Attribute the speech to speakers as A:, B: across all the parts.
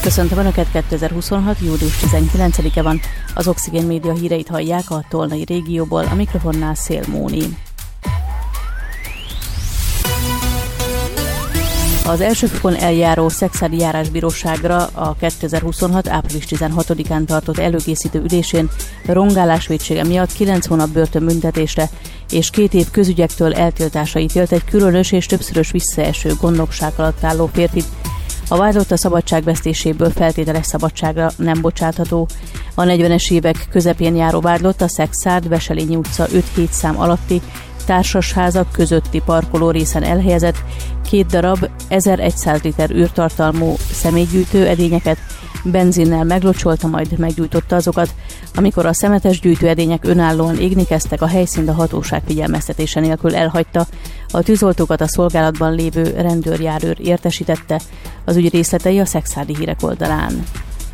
A: Köszöntöm Önöket, 2026. július 19-e van. Az Oxigén Média híreit hallják a Tolnai régióból, a mikrofonnál Szél Móni. Az első fokon eljáró Szexádi Járásbíróságra a 2026. április 16-án tartott előkészítő ülésén rongálás vétsége miatt 9 hónap börtönbüntetésre és 2 év közügyektől eltiltásra ítélt egy különös és többszörös visszaeső gondnokság alatt álló férfit. A vádlott a szabadságvesztéséből feltételes szabadságra nem bocsátható. A 40-es évek közepén járó vádlott a Szekszárd-Veselényi utca 5-7 szám alatti társasházak közötti parkoló részen elhelyezett 2 darab 1100 liter űrtartalmú személygyűjtő edényeket benzinnel meglocsolta, majd meggyújtotta azokat. Amikor a szemetes gyűjtőedények önállóan égni kezdtek, a helyszínt a hatóság figyelmeztetése nélkül elhagyta. A tűzoltókat a szolgálatban lévő rendőrjárőr értesítette. Az ügy részletei a Szekszárdi Hírek oldalán.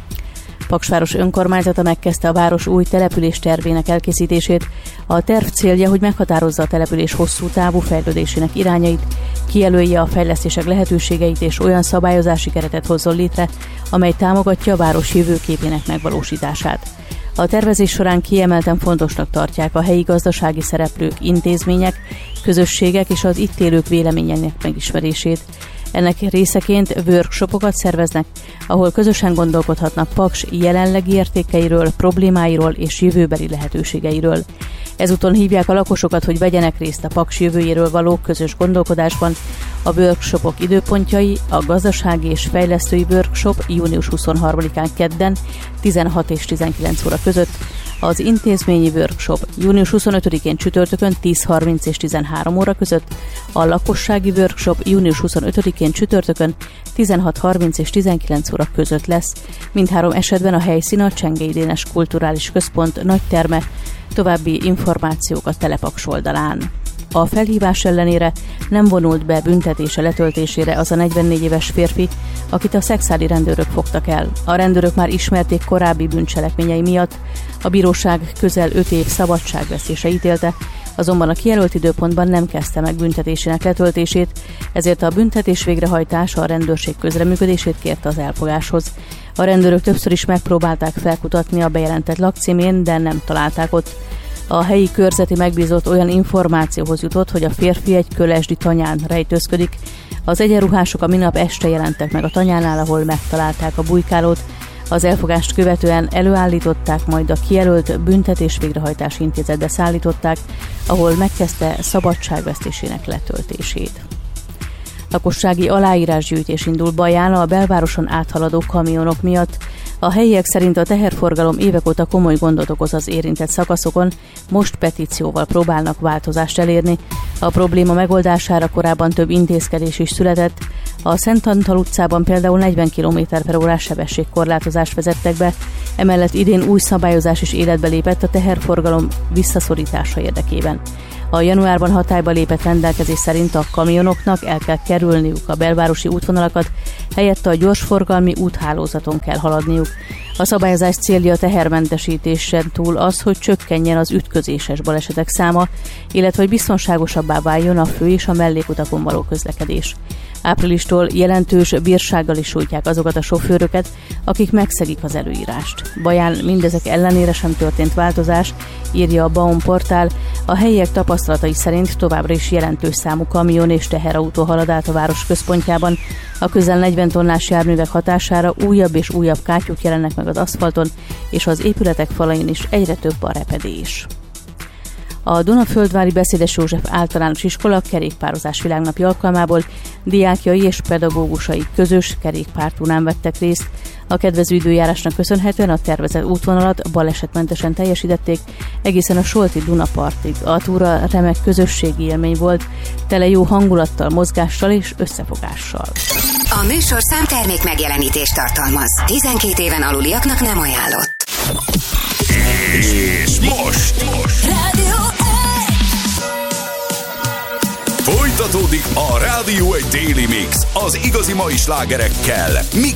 A: Paksváros önkormányzata megkezdte a város új település tervének elkészítését. A terv célja, hogy meghatározza a település hosszú távú fejlődésének irányait, kijelölje a fejlesztések lehetőségeit és olyan szabályozási keretet hozzon létre, amely támogatja a város jövőképének megvalósítását. A tervezés során kiemelten fontosnak tartják a helyi gazdasági szereplők, intézmények, közösségek és az itt élők véleményének megismerését. Ennek részeként workshopokat szerveznek, ahol közösen gondolkodhatnak Paks jelenlegi értékeiről, problémáiról és jövőbeli lehetőségeiről. Ezúton hívják a lakosokat, hogy vegyenek részt a Paks jövőjéről való közös gondolkodásban. A workshopok időpontjai: a gazdasági és fejlesztői workshop június 23-án kedden 16 és 19 óra között, az intézményi workshop június 25-én csütörtökön 10:30 és 13 óra között, a lakossági workshop június 25-én csütörtökön 16:30 és 19 óra között lesz. Mindhárom esetben a helyszín a Csengei Dénes Kulturális Központ nagyterme. További információk a Telepaks oldalán. A felhívás ellenére nem vonult be büntetése letöltésére az a 44 éves férfi, akit a szexádi rendőrök fogtak el. A rendőrök már ismerték korábbi bűncselekményei miatt, a bíróság közel 5 év szabadságvesztése ítélte, azonban a kijelölt időpontban nem kezdte meg büntetésének letöltését, ezért a büntetés végrehajtása a rendőrség közreműködését kérte az elfogáshoz. A rendőrök többször is megpróbálták felkutatni a bejelentett lakcímén, de nem találták ott. A helyi körzeti megbízott olyan információhoz jutott, hogy a férfi egy kölesdi tanyán rejtőzködik. Az egyenruhások a minap este jelentek meg a tanyánál, ahol megtalálták a bujkálót. Az elfogást követően előállították, majd a kijelölt büntetés végrehajtási intézetbe szállították, ahol megkezdte szabadságvesztésének letöltését. Lakossági aláírásgyűjtés indul Baján a belvároson áthaladó kamionok miatt. A helyiek szerint a teherforgalom évek óta komoly gondot okoz az érintett szakaszokon, most petícióval próbálnak változást elérni. A probléma megoldására korábban több intézkedés is született. A Szent Antal utcában például 40 km/h sebességkorlátozást vezettek be, emellett idén új szabályozás is életbe lépett a teherforgalom visszaszorítása érdekében. A januárban hatályba lépett rendelkezés szerint a kamionoknak el kell kerülniük a belvárosi útvonalakat, helyette a gyorsforgalmi úthálózaton kell haladniuk. A szabályozás célja a tehermentesítésen túl az, hogy csökkenjen az ütközéses balesetek száma, illetve hogy biztonságosabbá váljon a fő és a mellékutakon való közlekedés. Áprilistól jelentős bírsággal is sújtják azokat a sofőröket, akik megszegik az előírást. Baján mindezek ellenére sem történt változás, írja a Baum portál. A helyiek tapasztalatai szerint továbbra is jelentős számú kamion és teherautó halad át a város központjában. A közel 40 tonnás járművek hatására újabb és újabb kátyúk jelennek meg az aszfalton, és az épületek falain is egyre több a repedés. A Dunaföldvári Beszédes József Általános Iskola kerékpározás világnapja alkalmából diákjai és pedagógusai közös kerékpártúrán vettek részt. A kedvező időjárásnak köszönhetően a tervezett útvonalat balesetmentesen teljesítették egészen a Solti Dunapartig. A túra remek közösségi élmény volt, tele jó hangulattal, mozgással és összefogással.
B: A műsorszám termék megjelenítést tartalmaz. 12 éven aluliaknak nem ajánlott.
C: És most
B: Rádió
C: folytatódik a Rádió egy Daily Mix az igazi mai slágerekkel, mix